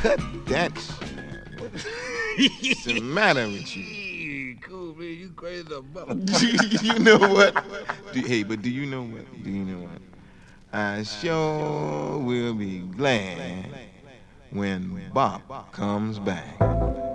cut that shit. What's the matter with you? Cool, man. You crazy about You know what? Hey, but do you know what? Do you know what? I sure will be glad when Bop comes back.